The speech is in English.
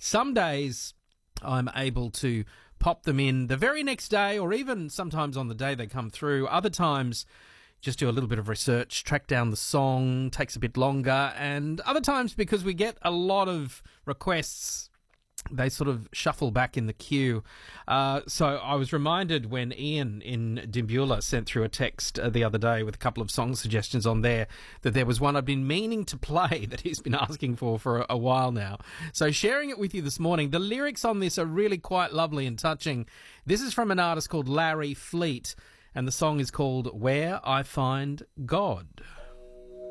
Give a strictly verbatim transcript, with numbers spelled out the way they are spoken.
Some days I'm able to pop them in the very next day, or even sometimes on the day they come through. Other times, just do a little bit of research, track down the song, takes a bit longer. And other times, because we get a lot of requests, they sort of shuffle back in the queue. Uh, so I was reminded when Ian in Dimbula sent through a text uh, the other day with a couple of song suggestions on there, that there was one I'd been meaning to play that he's been asking for for a, a while now. So sharing it with you this morning. The lyrics on this are really quite lovely and touching. This is from an artist called Larry Fleet, and the song is called Where I Find God.